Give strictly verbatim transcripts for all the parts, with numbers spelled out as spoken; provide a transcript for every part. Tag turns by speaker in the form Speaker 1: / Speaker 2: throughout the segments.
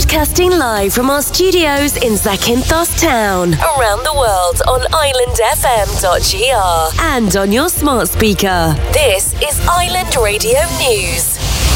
Speaker 1: Broadcasting live from our studios in Zakynthos Town, around the world on island f m dot g r and on your smart speaker. This is Island Radio News.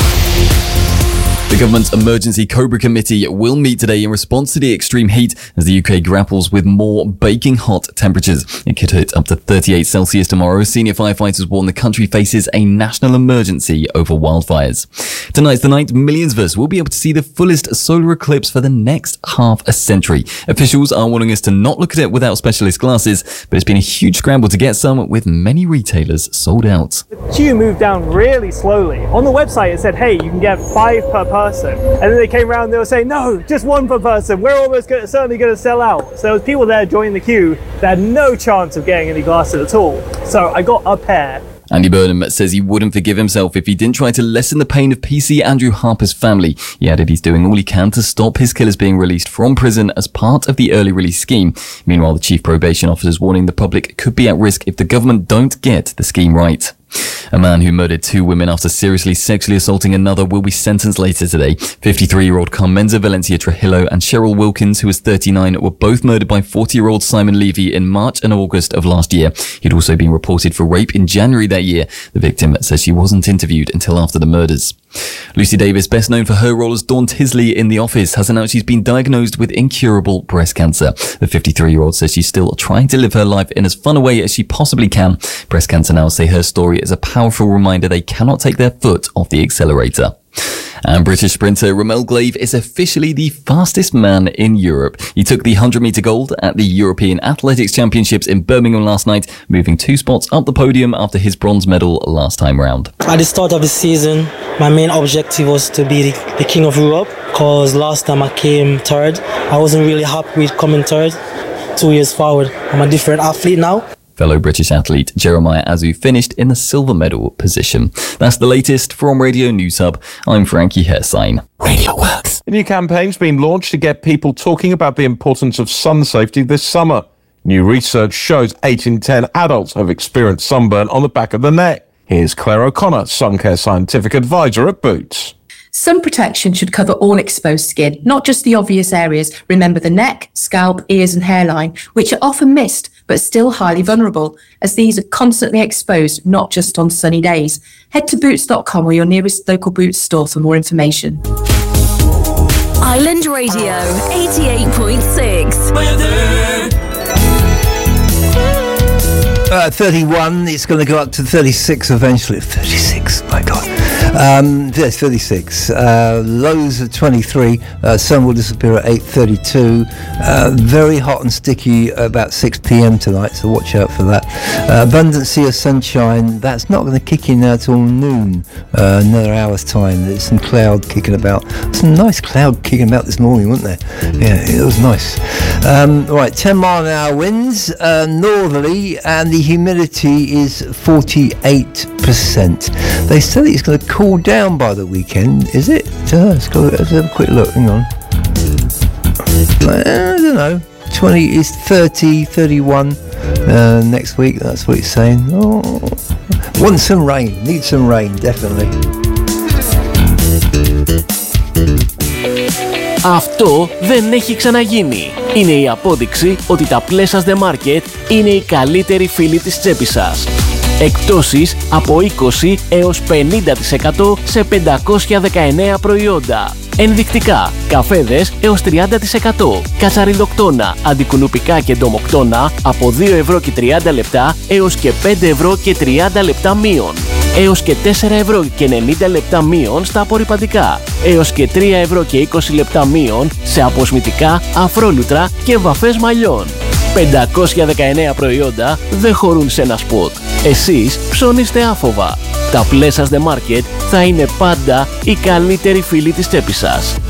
Speaker 2: The government's emergency Cobra committee will meet today in response to the extreme heat as the U K grapples with more baking hot temperatures. It could hit up to thirty-eight Celsius tomorrow. Senior firefighters warn the country faces a national emergency over wildfires. Tonight's the night millions of us will be able to see the fullest solar eclipse for the next half a century. Officials are warning us to not look at it without specialist glasses, but it's been a huge scramble to get some, with many retailers sold out.
Speaker 3: The queue moved down really slowly. On the website it said, hey, you can get five per person. And then they came around and they were saying, no, just one per person. We're almost gonna, certainly going to sell out. So there was people there joining the queue that had no chance of getting any glasses at all. So I got a pair.
Speaker 2: Andy Burnham says he wouldn't forgive himself if he didn't try to lessen the pain of P C Andrew Harper's family. He added he's doing all he can to stop his killers being released from prison as part of the early release scheme. Meanwhile, the chief probation officer is warning the public could be at risk if the government don't get the scheme right. A man who murdered two women after seriously sexually assaulting another will be sentenced later today. fifty-three-year-old Carmenza Valencia Trujillo and Cheryl Wilkins, who was thirty-nine, were both murdered by forty-year-old Simon Levy in March and August of last year. He'd also been reported for rape in January that year. The victim says she wasn't interviewed until after the murders. Lucy Davis, best known for her role as Dawn Tisley in The Office, has announced she's been diagnosed with incurable breast cancer. The fifty-three-year-old says she's still trying to live her life in as fun a way as she possibly can. Breast Cancer Now say her story is a powerful reminder they cannot take their foot off the accelerator. And British sprinter Romain Glaive is officially the fastest man in Europe. He took the one hundred metre gold at the European Athletics Championships in Birmingham last night, moving two spots up the podium after his bronze medal last time round.
Speaker 4: At the start of the season, my main objective was to be the, the King of Europe, because last time I came third, I wasn't really happy with coming third. Two years forward, I'm a different athlete now.
Speaker 2: Fellow British athlete Jeremiah Azu finished in the silver medal position. That's the latest from Radio News Hub. I'm Frankie Hersign.
Speaker 5: Radio Works. A new campaign's been launched to get people talking about the importance of sun safety this summer. New research shows eight in ten adults have experienced sunburn on the back of the neck. Here's Claire O'Connor, Sun Care Scientific Advisor at Boots.
Speaker 6: Sun protection should cover all exposed skin, not just the obvious areas. Remember the neck, scalp, ears and hairline, which are often missed but still highly vulnerable, as these are constantly exposed, not just on sunny days. Head to boots dot com or your nearest local Boots store for more information.
Speaker 1: Island Radio eighty-eight point six. Weather.
Speaker 7: Uh, thirty-one, it's going to go up to thirty-six eventually. thirty-six, my God. Um, yes, thirty-six. Uh, lows of twenty-three. Uh, sun will disappear at eight thirty-two. Uh, very hot and sticky about six p.m. tonight, so watch out for that. Uh, abundancy of sunshine. That's not going to kick in now till noon. Uh, another hour's time. There's some cloud kicking about. Some nice cloud kicking about this morning, wasn't there? Yeah, it was nice. Um, right, ten mile an hour winds, uh, northerly, and the humidity is forty-eight percent. They said it's going to cool down by the weekend, is it? Uh, let's, go, let's have a quick look, hang on. I don't know. twenty is thirty, thirty-one uh, next week, that's what it's saying. Oh, want some rain, need some rain, definitely.
Speaker 8: Αυτό δεν έχει ξαναγίνει. Είναι η απόδειξη ότι τα Pleasures The Market είναι οι καλύτεροι φίλοι της τσέπης σας. Εκπτώσεις από είκοσι έως πενήντα τοις εκατό σε πεντακόσια δεκαεννέα προϊόντα. Ενδεικτικά, καφέδες έως τριάντα τοις εκατό, κατσαριδοκτόνα, αντικουνουπικά και ντομοκτόνα από δύο ευρώ και τριάντα λεπτά έως και πέντε ευρώ και τριάντα λεπτά μείον. Έως και τέσσερα ευρώ και ενενήντα λεπτά μείον στα απορρυπαντικά. Έως και τρία ευρώ και είκοσι λεπτά μείον σε αποσμητικά, αφρόλουτρα και βαφές μαλλιών. πεντακόσια δεκαεννέα προϊόντα δεν χωρούν σε ένα σποτ. Εσείς ψώνιστε άφοβα. Τα Pleasures The Market θα είναι πάντα οι καλύτεροι φίλοι της τσέπης σας.